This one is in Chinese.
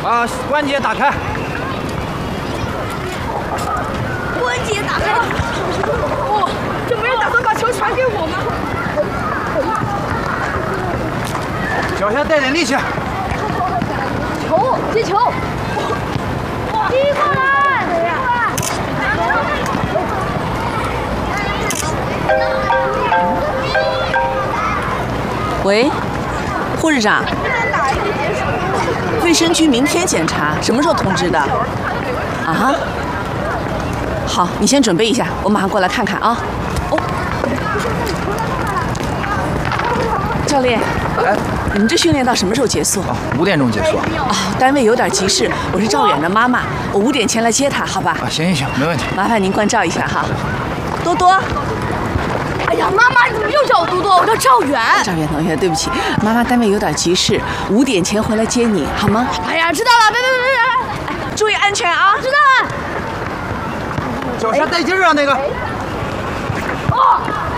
把关节打开。 关节打开。哦，这没人打算把球传给我吗？ 脚下带点力气。 球，接球。踢过来。 喂，护士长，卫生局明天检查，什么时候通知的？啊？好，你先准备一下，我马上过来看看啊。哦，教练， 哎， 你们这训练到什么时候结束？ 哦，5点钟结束。 哦，单位有点急事，我是赵远的妈妈，我5点前来接她，好吧？ 啊，行，没问题。 麻烦您关照一下哈，多多。 哎呀，妈妈，你怎么又叫我多多？我叫赵远。 赵远同学，对不起，妈妈单位有点急事，5点前回来接你，好吗？ 哎呀，知道了，别， 注意安全啊！ 知道了。 脚下带劲儿啊，那个。 哦。